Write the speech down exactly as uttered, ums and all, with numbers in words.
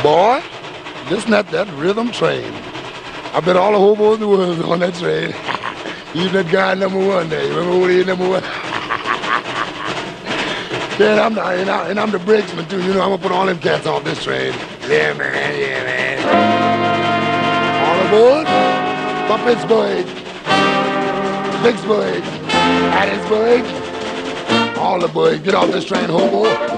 Boy, this not that rhythm train. I bet all the hobos in the world is on that train. Even that guy number one there. You remember who he is number one? Yeah, and I'm, the, and, I, and I'm the brakesman too. You know, I'm gonna put all them cats off this train. Yeah, man, yeah, man. All aboard for Pittsburgh, Vicksburg, Hattiesburg, all the boys. Get off this train, hobo.